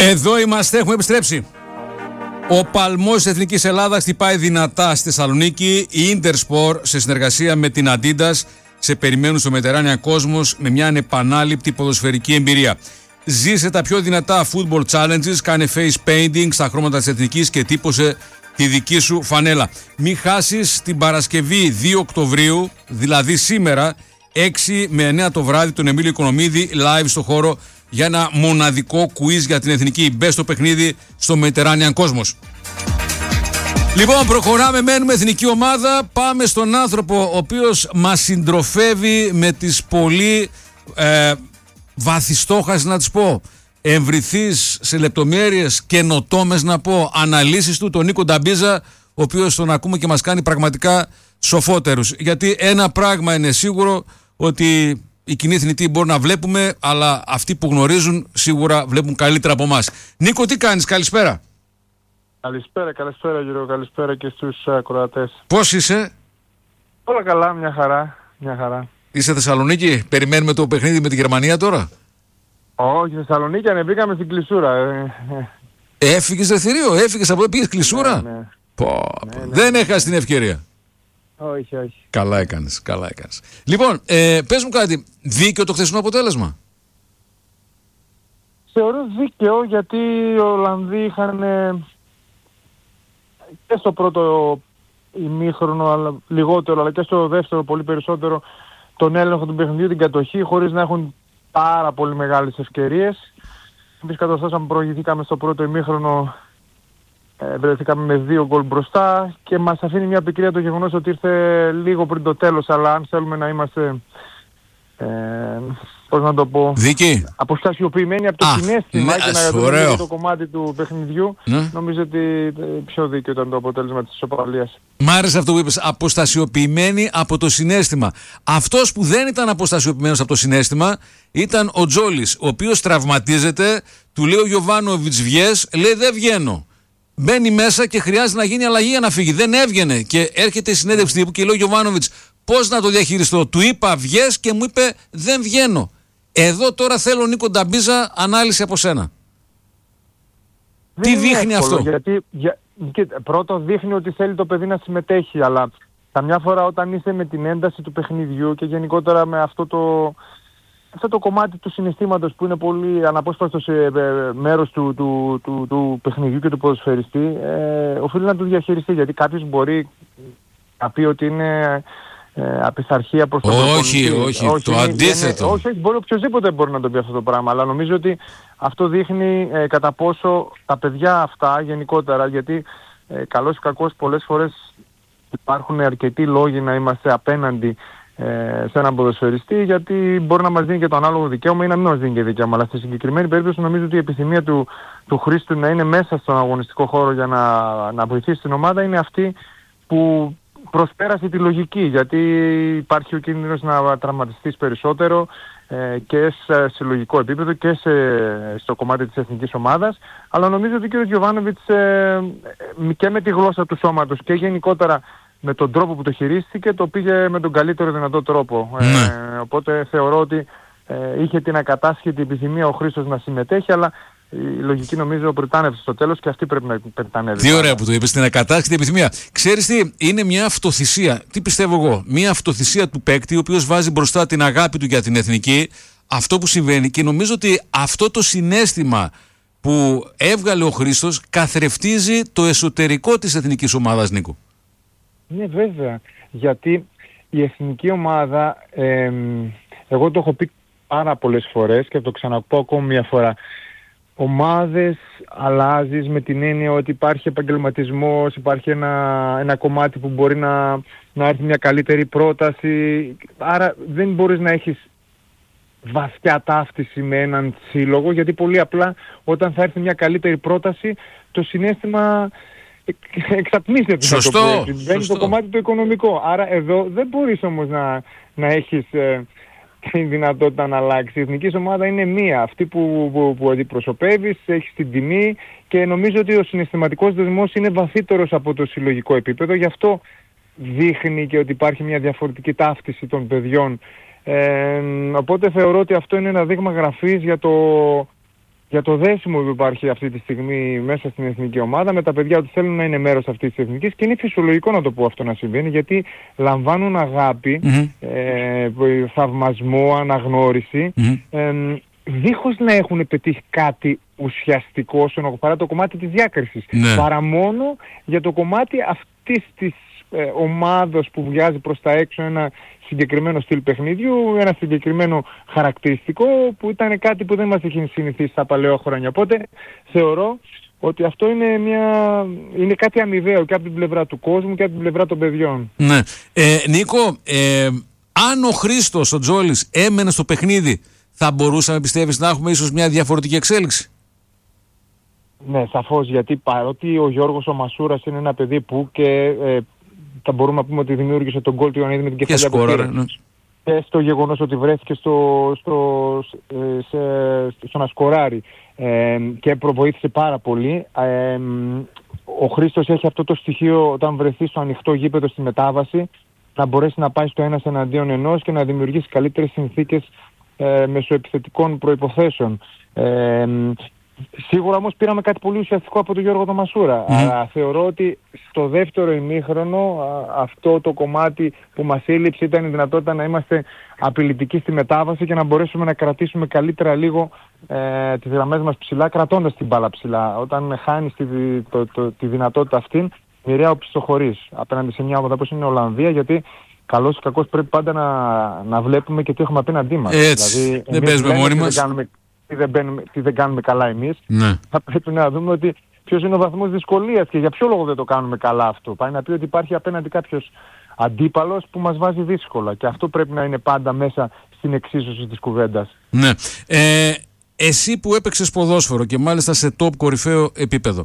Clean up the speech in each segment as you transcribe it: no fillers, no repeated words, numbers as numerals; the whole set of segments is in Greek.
Εδώ είμαστε, έχουμε επιστρέψει. Ο παλμός της Εθνικής Ελλάδας χτυπάει δυνατά στη Θεσσαλονίκη. Η Intersport σε συνεργασία με την Adidas σε περιμένουν στο Mediterranean Cosmos με μια ανεπανάληπτη ποδοσφαιρική εμπειρία. Ζήσε τα πιο δυνατά football challenges, κάνε face painting στα χρώματα της Εθνικής και τύπωσε τη δική σου φανέλα. Μην χάσεις την Παρασκευή 2 Οκτωβρίου, δηλαδή σήμερα, 6 με 9 το βράδυ, τον Εμίλιο Οικονομίδη live στο χώρο για ένα μοναδικό quiz για την Εθνική. Μπες στο παιχνίδι στο Mediterranean Cosmos. Λοιπόν, προχωράμε, μένουμε εθνική ομάδα. Πάμε στον άνθρωπο ο οποίος μας συντροφεύει με τις πολύ βαθιστόχας, να τις πω, εμβριθείς σε λεπτομέρειες, καινοτόμες να πω, αναλύσεις του, τον Νίκο Νταμπίζα, ο οποίος τον ακούμε και μας κάνει πραγματικά σοφότερους. Γιατί ένα πράγμα είναι σίγουρο, ότι οι κοινοί θνητοί μπορεί να βλέπουμε, αλλά αυτοί που γνωρίζουν σίγουρα βλέπουν καλύτερα από εμάς. Νίκο, τι κάνεις, καλησπέρα. Καλησπέρα Γιώργο, καλησπέρα και στους ακροατές. Πώς είσαι? Όλα καλά, μια χαρά. Είσαι Θεσσαλονίκη, περιμένουμε το παιχνίδι με τη Γερμανία τώρα? Όχι, Θεσσαλονίκη, ανεβήκαμε στην Κλεισούρα. Έφυγες δε θηρίο, έφυγες από εδώ, πήγες Κλεισούρα. Ναι. Δεν έχασες την ευκαιρία. Όχι. Καλά έκανες. Λοιπόν, πες μου κάτι, δίκαιο το χθεσινό αποτέλεσμα? Θεωρώ δίκαιο, γιατί οι Ολλανδοί είχαν και στο πρώτο ημίχρονο, αλλά λιγότερο, αλλά και στο δεύτερο πολύ περισσότερο, τον έλεγχο του παιχνιδιού, την κατοχή, χωρίς να έχουν πάρα πολύ μεγάλες ευκαιρίες. Εμείς καταστάσαμε, προηγηθήκαμε στο πρώτο ημίχρονο, βρεθήκαμε με 2 γκολ μπροστά και μας αφήνει μια πικρία το γεγονός ότι ήρθε λίγο πριν το τέλος, αλλά αν θέλουμε να είμαστε, πώς να το πω, δίκη, αποστασιοποιημένοι από το συναίσθημα και να δούμε το κομμάτι του παιχνιδιού, νομίζω ότι πιο δίκαιο ήταν το αποτέλεσμα της ισοπαλίας. Μ' άρεσε αυτό που είπες, αποστασιοποιημένοι από το συναίσθημα. Αυτός που δεν ήταν αποστασιοποιημένος από το συναίσθημα ήταν ο Τζόλης, ο οποίος τραυματίζεται, του λέει ο Γιοβάνοβιτς βγες, λέει δεν βγαίνω. Μπαίνει μέσα και χρειάζεται να γίνει αλλαγή για να φύγει. Δεν έβγαινε και έρχεται η συνέντευξη τύπου και λέει ο Γιοβάνοβιτς πώς να το διαχειριστώ. Του είπα βγες και μου είπε δεν βγαίνω. Εδώ τώρα θέλω, Νίκο Νταμπίζα, ανάλυση από σένα. Τι δείχνει αυτό? Γιατί πρώτο δείχνει ότι θέλει το παιδί να συμμετέχει, αλλά καμιά φορά όταν είσαι με την ένταση του παιχνιδιού και γενικότερα με αυτό το κομμάτι του συναισθήματος που είναι πολύ αναπόσπαστο σε μέρος του παιχνιδιού και του ποδοσφαιριστή, οφείλει να το διαχειριστεί, γιατί κάποιος μπορεί να πει ότι είναι απειθαρχία προς τον προπονητή. Όχι, το αντίθετο. Όχι, μπορεί, οποιοςδήποτε μπορεί να το πει αυτό το πράγμα, αλλά νομίζω ότι αυτό δείχνει κατά πόσο τα παιδιά αυτά γενικότερα, γιατί καλώς ή κακώς πολλές φορές υπάρχουν αρκετοί λόγοι να είμαστε απέναντι σε έναν ποδοσφαιριστή, γιατί μπορεί να μας δίνει και το ανάλογο δικαίωμα ή να μην μας δίνει και δικαίωμα. Αλλά στη συγκεκριμένη περίπτωση νομίζω ότι η επιθυμία του χρήστου να είναι μέσα στον αγωνιστικό χώρο για να βοηθήσει την ομάδα είναι αυτή που προσπέρασε τη λογική, γιατί υπάρχει ο κίνδυνος να τραυματιστείς περισσότερο και σε συλλογικό επίπεδο και στο κομμάτι της εθνικής ομάδας. Αλλά νομίζω ότι ο κ. Γιοβάνοβιτς και με τη γλώσσα του σώματος και γενικότερα με τον τρόπο που το χειρίστηκε, το πήγε με τον καλύτερο δυνατό τρόπο. Οπότε θεωρώ ότι είχε την ακατάσχετη επιθυμία ο Χρήστος να συμμετέχει, αλλά η λογική νομίζω πρετάνευσε στο τέλος και αυτή πρέπει να πρετανεύει. Τι ωραία που το είπες, την ακατάσχετη επιθυμία. Ξέρεις τι, είναι μια αυτοθυσία. Τι πιστεύω εγώ, μια αυτοθυσία του παίκτη, ο οποίος βάζει μπροστά την αγάπη του για την εθνική, αυτό που συμβαίνει, και νομίζω ότι αυτό το συναίσθημα που έβγαλε ο Χρήστος καθρεφτίζει το εσωτερικό της εθνικής ομάδας, Νίκο. Ναι, βέβαια, γιατί η εθνική ομάδα, εγώ το έχω πει πάρα πολλές φορές και το ξαναπώ ακόμη μια φορά, ομάδες αλλάζεις με την έννοια ότι υπάρχει επαγγελματισμός, υπάρχει ένα κομμάτι που μπορεί να έρθει μια καλύτερη πρόταση, άρα δεν μπορείς να έχεις βαθιά ταύτιση με έναν σύλλογο, γιατί πολύ απλά όταν θα έρθει μια καλύτερη πρόταση το συναίσθημα εξατμίζεται. Σωστό. Μπαίνει το κομμάτι το οικονομικό. Άρα εδώ δεν μπορείς όμως να έχεις την δυνατότητα να αλλάξει. Η εθνική ομάδα είναι μία. Αυτή που αντιπροσωπεύεις, έχεις την τιμή και νομίζω ότι ο συναισθηματικός δεσμός είναι βαθύτερος από το συλλογικό επίπεδο. Γι' αυτό δείχνει και ότι υπάρχει μια διαφορετική ταύτιση των παιδιών. Οπότε θεωρώ ότι αυτό είναι ένα δείγμα γραφής για το για το δέσιμο που υπάρχει αυτή τη στιγμή μέσα στην εθνική ομάδα με τα παιδιά που θέλουν να είναι μέρος αυτής της εθνικής, και είναι φυσιολογικό να το πω αυτό να συμβαίνει, γιατί λαμβάνουν αγάπη, θαυμασμό, αναγνώριση, δίχως να έχουν πετύχει κάτι ουσιαστικό όσον αφορά το κομμάτι της διάκρισης, παρά μόνο για το κομμάτι αυτής της ομάδος που βγάζει προς τα έξω ένα συγκεκριμένο στυλ παιχνιδιού, ένα συγκεκριμένο χαρακτηριστικό που ήταν κάτι που δεν μας είχε συνηθίσει στα παλαιό χρόνια. Οπότε θεωρώ ότι αυτό είναι κάτι αμοιβαίο και από την πλευρά του κόσμου και από την πλευρά των παιδιών. Ναι. Νίκο, αν ο Χρήστος, ο Τζόλης, έμενε στο παιχνίδι, θα μπορούσαμε, πιστεύεις, να έχουμε ίσως μια διαφορετική εξέλιξη? Ναι, σαφώς, γιατί παρότι ο Γιώργος ο Μασούρας είναι ένα παιδί που και θα μπορούμε να πούμε ότι δημιούργησε τον γκολ του Ιωαννίδη με την κεφαλιά που πήρε, και στο γεγονός ότι βρέθηκε στο να σκοράρει και προβοήθησε πάρα πολύ. Ο Χρήστος έχει αυτό το στοιχείο όταν βρεθεί στο ανοιχτό γήπεδο στη μετάβαση, να μπορέσει να πάει στο ένας εναντίον ενός και να δημιουργήσει καλύτερες συνθήκες μεσοεπιθετικών προϋποθέσεων. Σίγουρα όμως πήραμε κάτι πολύ ουσιαστικό από τον Γιώργο τον Μασούρα. Αλλά θεωρώ ότι στο δεύτερο ημίχρονο αυτό το κομμάτι που μας έλειψε ήταν η δυνατότητα να είμαστε απειλητικοί στη μετάβαση και να μπορέσουμε να κρατήσουμε καλύτερα λίγο τις γραμμές μας ψηλά, κρατώντας την μπάλα ψηλά. Όταν χάνεις τη δυνατότητα αυτήν, μοιραία οπισθοχωρείς απέναντι σε μια ομάδα όπως είναι η Ολλανδία, γιατί καλώς ή κακώς πρέπει πάντα να βλέπουμε και τι έχουμε απέναντί μας. Δηλαδή, δεν παίζουμε μόνοι μας. Τι δεν κάνουμε καλά εμείς. Ναι. Θα πρέπει να δούμε ότι ποιος είναι ο βαθμός δυσκολίας και για ποιο λόγο δεν το κάνουμε καλά αυτό. Πάει να πει ότι υπάρχει απέναντι κάποιος αντίπαλος που μας βάζει δύσκολα, και αυτό πρέπει να είναι πάντα μέσα στην εξίσωση της κουβέντας. Ναι. Εσύ που έπαιξες ποδόσφαιρο και μάλιστα σε top κορυφαίο επίπεδο,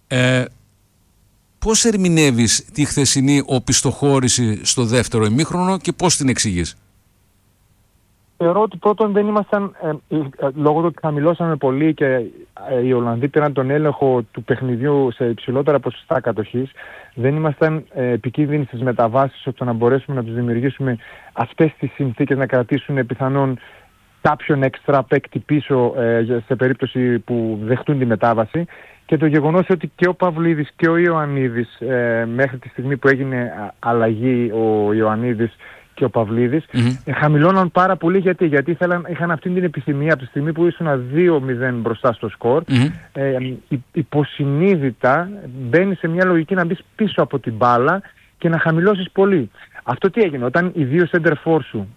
πώς ερμηνεύεις τη χθεσινή οπισθοχώρηση στο δεύτερο ημίχρονο και πώς την εξηγείς? Θεωρώ ότι πρώτον δεν ήμασταν, λόγω του ότι χαμηλώσαμε πολύ και οι Ολλανδοί πήραν τον έλεγχο του παιχνιδιού σε υψηλότερα ποσοστά κατοχής, δεν ήμασταν επικίνδυνοι στις μεταβάσεις ώστε να μπορέσουμε να τους δημιουργήσουμε αυτές τις συνθήκες να κρατήσουν πιθανόν κάποιον έξτρα παίκτη πίσω σε περίπτωση που δεχτούν τη μετάβαση. Και το γεγονός ότι και ο Παυλίδης και ο Ιωαννίδης, μέχρι τη στιγμή που έγινε αλλαγή ο Ιωαννίδης και ο Παυλίδης, χαμηλώναν πάρα πολύ. Γιατί είχαν αυτή την επιθυμία από τη στιγμή που ήσουν 2-0 μπροστά στο σκορ, υποσυνείδητα μπαίνει σε μια λογική να μπεις πίσω από την μπάλα και να χαμηλώσεις πολύ. Αυτό τι έγινε? Όταν οι δύο center for σου,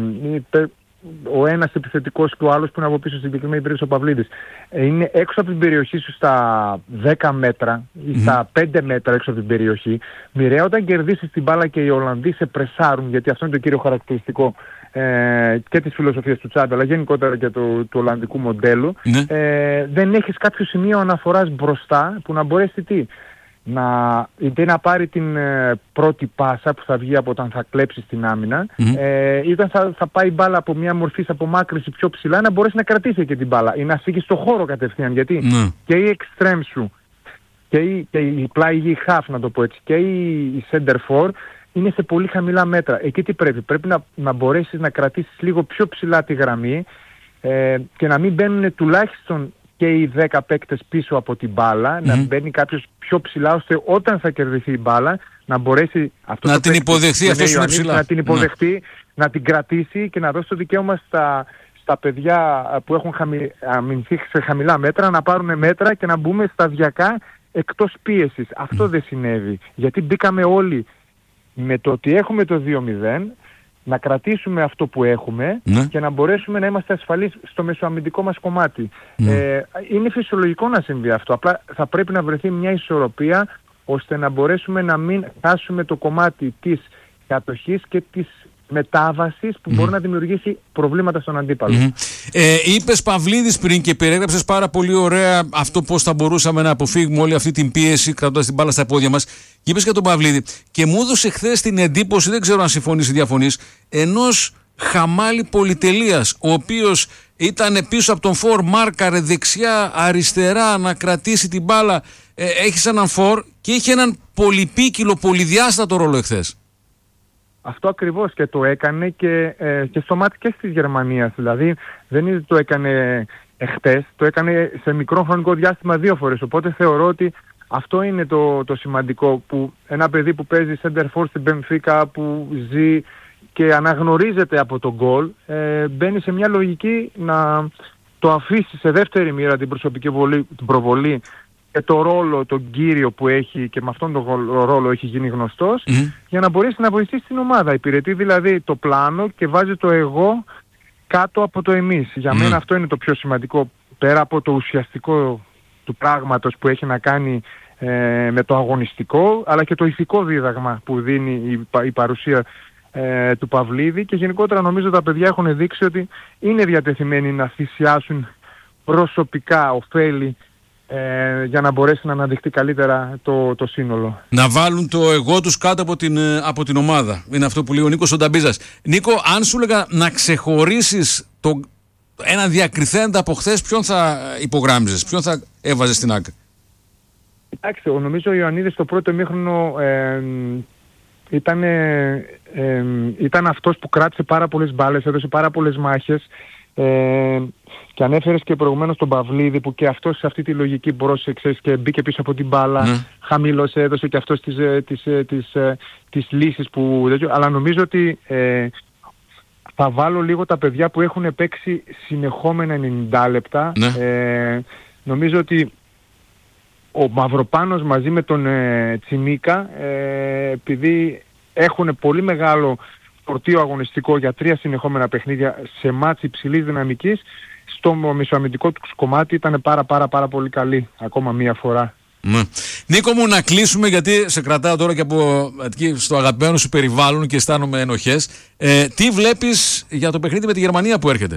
ο ένας επιθετικός και ο άλλος που είναι από πίσω, στην συγκεκριμένη περίπτωση ο Παυλίδης, είναι έξω από την περιοχή σου στα 10 μέτρα ή στα 5 μέτρα έξω από την περιοχή, μοιραία όταν κερδίσεις την μπάλα και οι Ολλανδοί σε πρεσάρουν, γιατί αυτό είναι το κύριο χαρακτηριστικό και της φιλοσοφίας του Τσάβη, αλλά γενικότερα και του Ολλανδικού μοντέλου, δεν έχεις κάποιο σημείο αναφοράς μπροστά που να μπορέσει είτε να πάρει την πρώτη πάσα που θα βγει από όταν θα κλέψει την άμυνα, είτε θα πάει μπάλα από μια μορφή απομάκρυνση πιο ψηλά, να μπορέσει να κρατήσει και την μπάλα ή να φύγει στο χώρο κατευθείαν, γιατί και η extreme σου και η πλάγη half, να το πω έτσι, και η center for είναι σε πολύ χαμηλά μέτρα. Εκεί τι πρέπει να μπορέσεις να κρατήσεις λίγο πιο ψηλά τη γραμμή και να μην μπαίνουν τουλάχιστον και οι 10 παίκτες πίσω από την μπάλα, να μπαίνει κάποιος πιο ψηλά, ώστε όταν θα κερδιθεί η μπάλα να μπορέσει αυτό να την υποδεχθεί, αυτό είναι ψηλά. Να την υποδεχτεί, να την κρατήσει και να δώσει το δικαίωμα στα παιδιά που έχουν αμυνθεί σε χαμηλά μέτρα να πάρουν μέτρα και να μπούμε σταδιακά εκτός πίεσης. Αυτό δεν συνέβη, γιατί μπήκαμε όλοι με το ότι έχουμε το 2-0, να κρατήσουμε αυτό που έχουμε και να μπορέσουμε να είμαστε ασφαλείς στο μεσοαμυντικό μας κομμάτι. Είναι φυσιολογικό να συμβεί αυτό. Απλά θα πρέπει να βρεθεί μια ισορροπία ώστε να μπορέσουμε να μην χάσουμε το κομμάτι της κατοχής και της μετάβασης που μπορεί να δημιουργήσει προβλήματα στον αντίπαλο. Είπες Παυλίδης πριν και περιέγραψες πάρα πολύ ωραία αυτό πώς θα μπορούσαμε να αποφύγουμε όλη αυτή την πίεση κρατώντας την μπάλα στα πόδια μας. Και είπες για τον Παυλίδη και μου έδωσε χθες την εντύπωση, δεν ξέρω αν συμφωνείς ή διαφωνείς, ενός χαμάλη πολυτελείας, ο οποίος ήταν πίσω από τον φορ, μάρκαρε δεξιά, αριστερά να κρατήσει την μπάλα. Έχεις έναν φορ και είχε έναν πολυπίκυλο, πολυδιάστατο ρόλο εχθές. Αυτό ακριβώς και το έκανε και στο μάτι και της Γερμανίας. Δηλαδή δεν είναι ότι το έκανε χτες, το έκανε σε μικρό χρονικό διάστημα 2 φορές. Οπότε θεωρώ ότι αυτό είναι το σημαντικό, που ένα παιδί που παίζει center for στην Μπενφίκα, που ζει και αναγνωρίζεται από τον γκολ, μπαίνει σε μια λογική να το αφήσει σε δεύτερη μοίρα την προσωπική προβολή και το ρόλο, τον κύριο που έχει, και με αυτόν τον ρόλο έχει γίνει γνωστός, για να μπορέσει να βοηθήσει την ομάδα. Υπηρετεί δηλαδή το πλάνο και βάζει το εγώ κάτω από το εμείς. Για μένα αυτό είναι το πιο σημαντικό, πέρα από το ουσιαστικό του πράγματος που έχει να κάνει με το αγωνιστικό, αλλά και το ηθικό δίδαγμα που δίνει η παρουσία του Παυλίδη. Και γενικότερα νομίζω τα παιδιά έχουν δείξει ότι είναι διατεθειμένοι να θυσιάσουν προσωπικά ωφέλη για να μπορέσει να αναδειχθεί καλύτερα το σύνολο. Να βάλουν το εγώ τους κάτω από την ομάδα. Είναι αυτό που λέει ο Νίκος Νταμπίζας. Νίκο, αν σου έλεγα να ξεχωρίσεις ένα διακριθέντα από χθες, ποιον θα υπογράμμιζες, ποιον θα έβαζες στην άκρη? Κοιτάξτε, νομίζω ο Ιωαννίδης στο πρώτο ημίχρονο ήταν αυτός που κράτησε πάρα πολλές μπάλες, έδωσε πάρα πολλές μάχες, και ανέφερες και προηγουμένως τον Παυλίδη, που και αυτός σε αυτή τη λογική πρόσεξε και μπήκε πίσω από την μπάλα, χαμήλωσε, έδωσε και αυτός τις λύσεις που... Αλλά νομίζω ότι θα βάλω λίγο τα παιδιά που έχουν παίξει συνεχόμενα 90 λεπτά. Νομίζω ότι ο Μαυροπάνος μαζί με τον Τσιμίκα, επειδή έχουν πολύ μεγάλο φορτίο αγωνιστικό για 3 συνεχόμενα παιχνίδια σε μάτς υψηλής δυναμικής, στο μεσοαμυντικό του κομμάτι ήταν πάρα πολύ καλή ακόμα μία φορά. Νίκο μου, να κλείσουμε, γιατί σε κρατάω τώρα και από στο αγαπημένο σου περιβάλλον και αισθάνομαι ενοχές. Τι βλέπεις για το παιχνίδι με τη Γερμανία που έρχεται?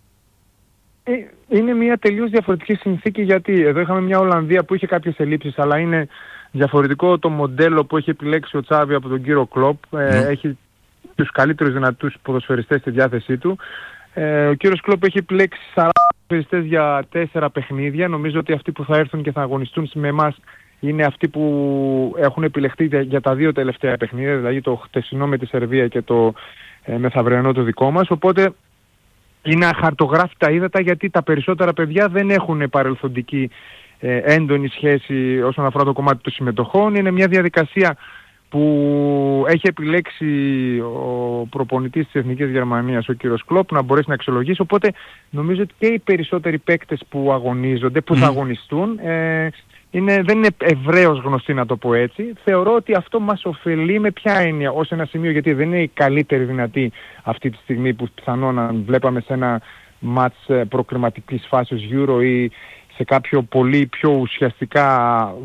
Είναι μια τελείως διαφορετική συνθήκη, γιατί εδώ είχαμε μια Ολλανδία που είχε κάποιες ελλείψεις, αλλά είναι διαφορετικό το μοντέλο που έχει επιλέξει ο Τσάβη από τον κύριο Κλοπ. Έχει τους καλύτερους δυνατούς ποδοσφαιριστές στη διάθεσή του. Ο κύριος Κλοπ έχει επιλέξει 40 ποδοσφαιριστές για 4 παιχνίδια. Νομίζω ότι αυτοί που θα έρθουν και θα αγωνιστούν με εμάς είναι αυτοί που έχουν επιλεχθεί για τα 2 τελευταία παιχνίδια, δηλαδή το χτεσινό με τη Σερβία και το μεθαυριανό το δικό μας. Οπότε είναι αχαρτογράφητα ύδατα, γιατί τα περισσότερα παιδιά δεν έχουν παρελθοντική έντονη σχέση όσον αφορά το κομμάτι των συμμετοχών. Είναι μια διαδικασία που έχει επιλέξει ο προπονητής της Εθνικής Γερμανίας, ο κύριος Κλοπ, να μπορέσει να αξιολογήσει. Οπότε νομίζω ότι και οι περισσότεροι παίκτες που αγωνίζονται, που θα αγωνιστούν, δεν είναι ευρέως γνωστοί, να το πω έτσι. Θεωρώ ότι αυτό μας ωφελεί με ποια έννοια, ως ένα σημείο, γιατί δεν είναι η καλύτερη δυνατή αυτή τη στιγμή που πιθανόν να βλέπαμε σε ένα μάτς προκριματικής φάσης Euro ή σε κάποιο πολύ πιο ουσιαστικά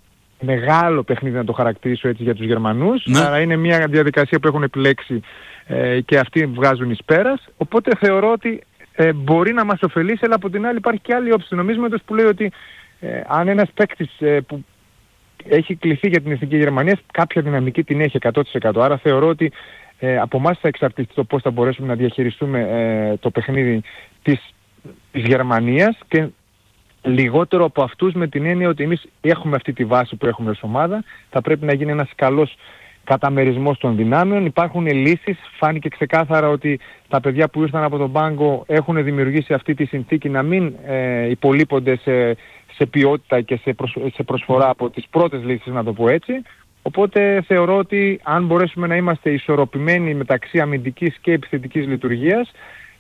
μεγάλο παιχνίδι, να το χαρακτηρίσω έτσι, για τους Γερμανούς. Άρα είναι μια διαδικασία που έχουν επιλέξει και αυτοί βγάζουν εις πέρας. Οπότε θεωρώ ότι μπορεί να μας ωφελήσει, αλλά από την άλλη υπάρχει και άλλη όψη νομίσματος που λέει ότι αν ένας παίκτης που έχει κληθεί για την Εθνική Γερμανία, κάποια δυναμική την έχει 100%. Άρα θεωρώ ότι από εμάς θα εξαρτηθεί το πώς θα μπορέσουμε να διαχειριστούμε το παιχνίδι της Γερμανίας, και λιγότερο από αυτούς, με την έννοια ότι εμείς έχουμε αυτή τη βάση που έχουμε ως ομάδα. Θα πρέπει να γίνει ένας καλός καταμερισμός των δυνάμεων. Υπάρχουν λύσεις. Φάνηκε ξεκάθαρα ότι τα παιδιά που ήρθαν από τον πάγκο έχουν δημιουργήσει αυτή τη συνθήκη να μην υπολείπονται σε ποιότητα και σε προσφορά από τις πρώτες λύσεις, να το πω έτσι. Οπότε θεωρώ ότι αν μπορέσουμε να είμαστε ισορροπημένοι μεταξύ αμυντικής και επιθετικής λειτουργίας,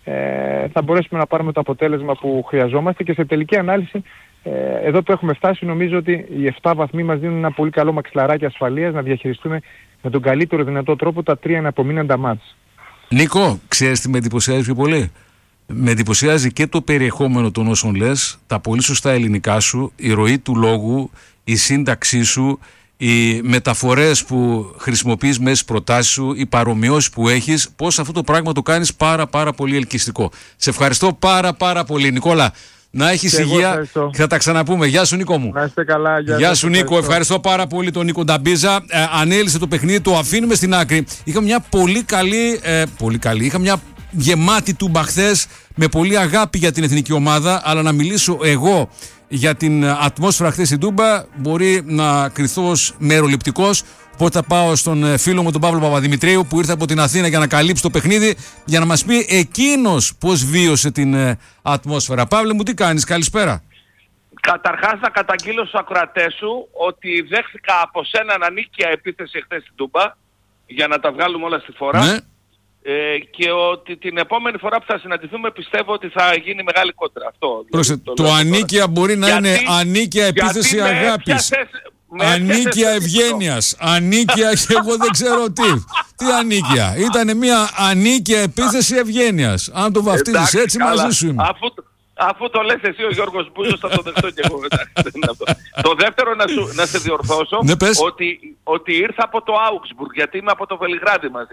θα μπορέσουμε να πάρουμε το αποτέλεσμα που χρειαζόμαστε, και σε τελική ανάλυση εδώ που έχουμε φτάσει, νομίζω ότι οι 7 βαθμοί μας δίνουν ένα πολύ καλό μαξιλαράκι ασφαλείας να διαχειριστούμε με τον καλύτερο δυνατό τρόπο τα 3 εναπομείναντα μάτς. Νίκο, ξέρεις τι με εντυπωσιάζει πιο πολύ? Με εντυπωσιάζει και το περιεχόμενο των όσων λες, τα πολύ σωστά ελληνικά σου, η ροή του λόγου, η σύνταξή σου, οι μεταφορές που χρησιμοποιείς μέσα στις προτάσεις σου, οι παρομοιώσεις που έχεις, πώς αυτό το πράγμα το κάνεις πάρα πολύ ελκυστικό. Σε ευχαριστώ πάρα πολύ, Νικόλα. Να έχεις υγεία και θα τα ξαναπούμε. Γεια σου, Νίκο μου. Να είστε καλά. Γεια σου, Νίκο. Ευχαριστώ πάρα πολύ τον Νίκο Νταμπίζα. Ανέλησε το παιχνίδι, το αφήνουμε στην άκρη. Είχα μια πολύ καλή, είχα μια γεμάτη τούμπα χθες, με πολύ αγάπη για την εθνική ομάδα, αλλά να μιλήσω εγώ για την ατμόσφαιρα χθες στην Τούμπα μπορεί να κριθώ ως μεροληπτικός. Οπότε θα πάω στον φίλο μου τον Παύλο Παπαδημητρίου που ήρθε από την Αθήνα για να καλύψει το παιχνίδι, για να μας πει εκείνος πώς βίωσε την ατμόσφαιρα. Παύλε μου, τι κάνεις, καλησπέρα. Καταρχάς να καταγγείλω στους ακροατές σου ότι δέχθηκα από σένα ανίκεια επίθεση χθες στην Τούμπα, για να τα βγάλουμε όλα στη φορά. Ναι. Και ότι την επόμενη φορά που θα συναντηθούμε πιστεύω ότι θα γίνει μεγάλη κόντρα. Αυτό. Το ανίκεια μπορεί να είναι ανίκεια επίθεση αγάπης. Ανίκεια ευγένειας. Ανίκεια και εγώ δεν ξέρω τι. Τι ανίκεια. Ήτανε μια ανίκεια επίθεση ευγένειας. Αν το βαφτίζεις έτσι, μαζί σου είμαι. Αφού το λες εσύ ο Γιώργος Μπούζος, θα το δεχτώ και εγώ. Το δεύτερο να σε διορθώσω, ναι, ότι ήρθα από το Augsburg, γιατί είμαι από το Βελιγράδι μαζί.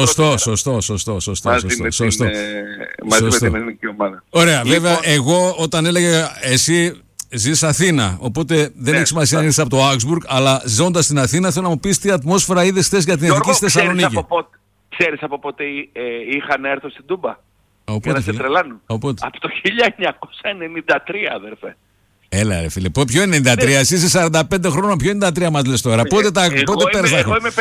Σωστό. Μαζί με την ελληνική ομάδα. Ωραία, βέβαια εγώ όταν έλεγα εσύ ζεις Αθήνα, οπότε δεν έχει σημασία αν είσαι από το Augsburg, αλλά ζώντας στην Αθήνα θέλω να μου πεις τι ατμόσφαιρα είδες χθες για την εθνική στη Θεσσαλονίκη. Ξέρεις από πότε είχαν έρθει στην Τούμπα? Για να σε τρελάνουν. Από το 1993, αδερφέ. Έλα ρε φίλε, ποιο είναι 93, εσύ είσαι 45 χρόνια, ποιο 93 μας λες τώρα, πότε πέρασαν? Εγώ είμαι 59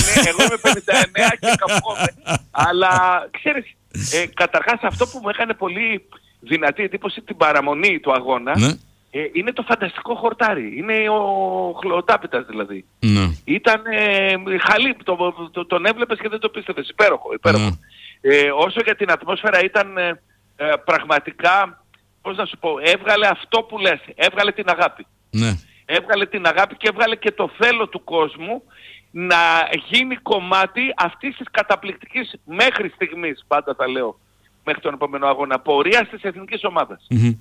και καπώμαι. Αλλά ξέρεις, καταρχάς αυτό που μου έκανε πολύ δυνατή εντύπωση την παραμονή του αγώνα, ναι, είναι το φανταστικό χορτάρι. Είναι ο Χλωτάπητας δηλαδή. Ναι. Ήταν χαλί, τον έβλεπες και δεν το πίστευες. Υπέροχο. Ναι. Όσο για την ατμόσφαιρα ήταν πραγματικά, πώς να σου πω, έβγαλε αυτό που λες, έβγαλε την αγάπη. Ναι. Έβγαλε την αγάπη και έβγαλε και το θέλω του κόσμου να γίνει κομμάτι αυτής της καταπληκτικής μέχρι στιγμής, πάντα τα λέω, μέχρι τον επόμενο αγώνα, πορείας της εθνικής ομάδας. Mm-hmm.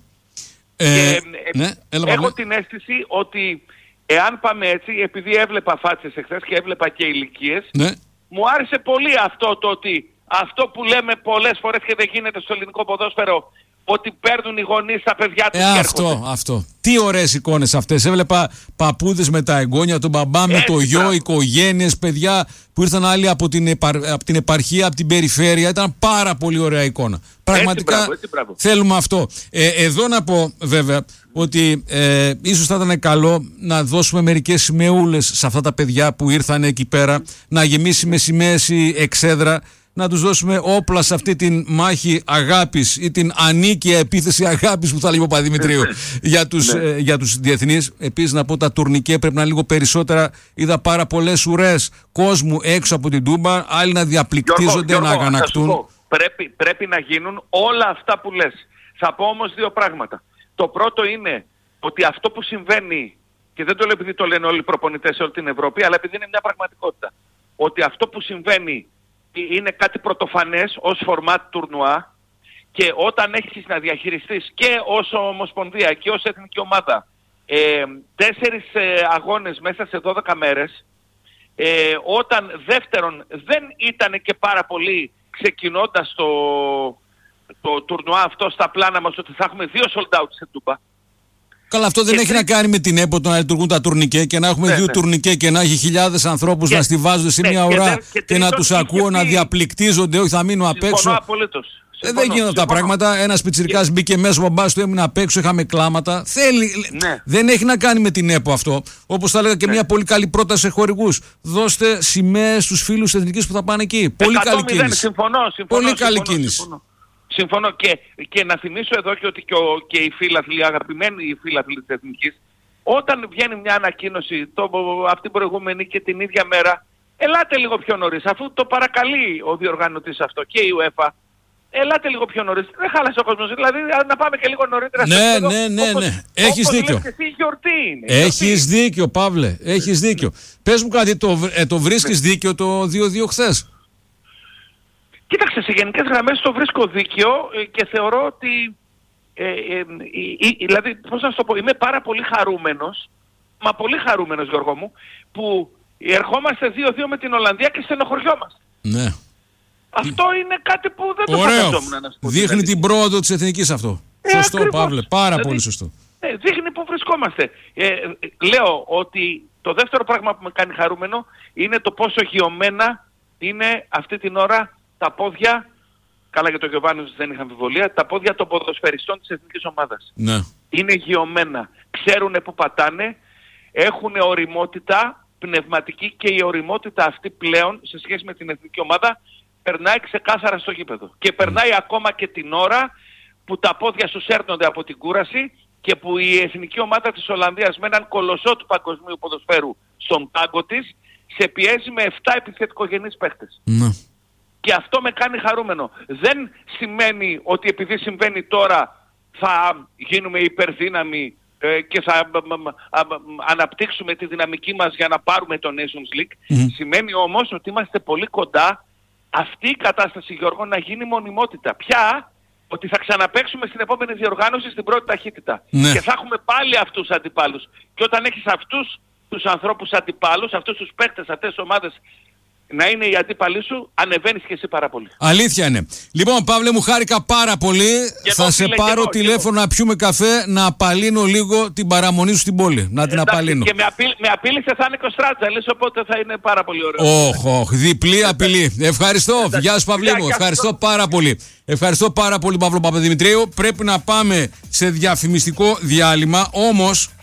Ναι, έχω την αίσθηση ότι εάν πάμε έτσι, επειδή έβλεπα φάτσες εχθές και έβλεπα και ηλικίες, ναι, μου άρεσε πολύ αυτό το ότι αυτό που λέμε πολλές φορές και δεν γίνεται στο ελληνικό ποδόσφαιρο, ότι παίρνουν οι γονείς τα παιδιά τους και έρχονται. Αυτό. Τι ωραίες εικόνες αυτές. Έβλεπα παππούδες με τα εγγόνια, τον μπαμπά με το γιο, οικογένειες, παιδιά που ήρθαν άλλοι από την επαρχία, από την περιφέρεια. Ήταν πάρα πολύ ωραία εικόνα. Πραγματικά έτσι, μπράβο. Θέλουμε αυτό. Εδώ να πω βέβαια ότι ίσως θα ήταν καλό να δώσουμε μερικές σημαούλες σε αυτά τα παιδιά που ήρθαν εκεί πέρα, να γεμίσει με σημαίες η εξέδρα, να τους δώσουμε όπλα σε αυτή την μάχη αγάπης ή την ανίκεια επίθεση αγάπης που θα λέγει ο Παπαδημητρίου για τους διεθνείς. Επίσης να πω τα τουρνικέ πρέπει να είναι λίγο περισσότερα. Είδα πάρα πολλές ουρές κόσμου έξω από την Τούμπα, άλλοι να διαπληκτίζονται, να αγανακτούν. Πρέπει να γίνουν όλα αυτά που λες. Θα πω όμως δύο πράγματα. Το πρώτο είναι ότι αυτό που συμβαίνει, και δεν το λέω επειδή το λένε όλοι οι προπονητές σε όλη την Ευρώπη, αλλά επειδή είναι μια πραγματικότητα, ότι αυτό που συμβαίνει είναι κάτι πρωτοφανές ως φορμάτ τουρνουά, και όταν έχεις να διαχειριστείς και ως ομοσπονδία και ως εθνική ομάδα 4 αγώνες μέσα σε 12 μέρες, όταν δεύτερον δεν ήταν και πάρα πολύ ξεκινώντας το τουρνουά αυτό στα πλάνα μας ότι θα έχουμε 2 sold out σε Τούμπα. Καλά, αυτό δεν έχει να κάνει με την ΕΠΟ το να λειτουργούν τα τουρνικέ και να έχουμε 2 τουρνικέ και να έχει χιλιάδες ανθρώπους να στιβάζονται σε μια ουρά και να τους ακούω να διαπληκτίζονται, όχι θα μείνω απ' έξω. Δεν γίνονται αυτά τα πράγματα. Ένας πιτσιρικάς μπήκε μέσα από μπάσκετ, του έμεινε απ' έξω, είχαμε κλάματα. Δεν έχει να κάνει με την ΕΠΟ αυτό. Όπως θα έλεγα και μια πολύ καλή πρόταση σε χορηγούς. Δώστε σημαίες στους φίλους εθνικής που θα πάνε εκεί. Πολύ καλή κίνηση. Συμφωνώ. Πολύ καλή κίνηση. Συμφωνώ και να θυμίσω εδώ και ότι και οι φίλαθλοι, οι αγαπημένοι φίλαθλοι της Εθνικής, όταν βγαίνει μια ανακοίνωση από την προηγούμενη και την ίδια μέρα, ελάτε λίγο πιο νωρίς, αφού το παρακαλεί ο διοργανωτής αυτό και η UEFA, ελάτε λίγο πιο νωρίς, δεν χάλασε ο κόσμος, δηλαδή να πάμε και λίγο νωρίτερα. Ναι. Έχεις δίκιο. Έχεις δίκιο, Παύλε, έχεις δίκιο. Πες μου κάτι, το βρίσκεις δίκιο το 2-2 χθες? Κοίταξε, σε γενικές γραμμές το βρίσκω δίκαιο και θεωρώ ότι, δηλαδή, πώς να σου το πω, είμαι πάρα πολύ χαρούμενος, μα πολύ χαρούμενος, Γιώργο μου, που ερχόμαστε 2-2 με την Ολλανδία και στενοχωριόμαστε. Ναι. Αυτό είναι κάτι που δεν το φανταζόμουν να σου πω. Δείχνει την πρόοδο της εθνικής αυτό. Σωστό, ακριβώς. Παύλε, πάρα πολύ σωστό. Δείχνει που βρισκόμαστε. Λέω ότι το δεύτερο πράγμα που με κάνει χαρούμενο είναι το πόσο γιωμένα είναι αυτή την ώρα τα πόδια, καλά για τον Γιωβάνος δεν είχα αμφιβολία, τα πόδια των ποδοσφαιριστών της εθνικής ομάδας. Ναι. Είναι γιωμένα, ξέρουν που πατάνε, έχουν ωριμότητα πνευματική και η ωριμότητα αυτή πλέον σε σχέση με την εθνική ομάδα περνάει ξεκάθαρα στο γήπεδο. Και περνάει ακόμα και την ώρα που τα πόδια σου σέρνονται από την κούραση και που η εθνική ομάδα της Ολλανδίας με έναν κολοσσό του παγκοσμίου ποδοσφαίρου στον πάγκο της σε πιέζει με 7 επιθετικογενείς παίχτες. Και αυτό με κάνει χαρούμενο. Δεν σημαίνει ότι επειδή συμβαίνει τώρα θα γίνουμε υπερδύναμοι και θα αναπτύξουμε τη δυναμική μας για να πάρουμε το Nations League. Σημαίνει όμως ότι είμαστε πολύ κοντά αυτή η κατάσταση, Γιώργο, να γίνει μονιμότητα. Πια ότι θα ξαναπαίξουμε στην επόμενη διοργάνωση στην πρώτη ταχύτητα. Και θα έχουμε πάλι αυτούς τους αντιπάλους. Και όταν έχεις αυτούς τους ανθρώπους αντιπάλους, αυτούς τους παίκτες, αυτές τις ομάδες να είναι οι αντίπαλοι σου, ανεβαίνεις και εσύ πάρα πολύ. Αλήθεια είναι. Λοιπόν, Παύλε, μου χάρηκα πάρα πολύ. Θα σε πάρω τηλέφωνο να πιούμε καφέ, να απαλύνω λίγο την παραμονή σου στην πόλη. Να την απαλύνω. Και με απείλησε θα είναι Κωστράτσα, λες, οπότε θα είναι πάρα πολύ ωραίο. Όχι, διπλή απειλή. Ευχαριστώ. Γεια σου, Παυλή μου. Ευχαριστώ πάρα πολύ. Ευχαριστώ πάρα πολύ, Παύλο Παπαδημητρίου. Πρέπει να πάμε σε διαφημιστικό διάλειμμα, όμως